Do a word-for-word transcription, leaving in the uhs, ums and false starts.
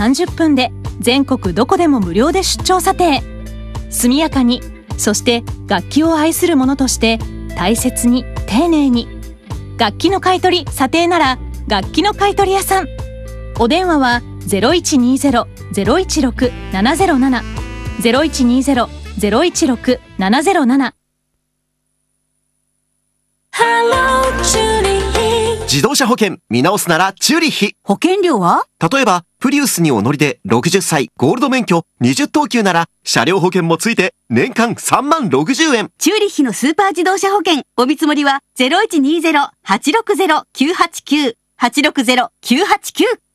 さんじゅっぷんで全国どこでも無料で出張査定。速やかに、そして楽器を愛する者として大切に丁寧に。楽器の買取査定なら楽器の買取屋さん。お電話は ゼロいちにゼロ ゼロいちろく ななゼロなな ゼロいちにゼロ ゼロいちろく ななゼロなな。 自動車保険見直すならチューリッヒ。 保険料は？ 例えばプリウスにお乗りでろくじゅっさいゴールド免許にじゅっとうきゅうなら車両保険もついて年間さんまんろくじゅうえん。 チューリッヒのスーパー自動車保険お見積もりは ゼロいちにゼロ はちろくゼロ きゅうはちきゅう はちろくゼロ きゅうはちきゅう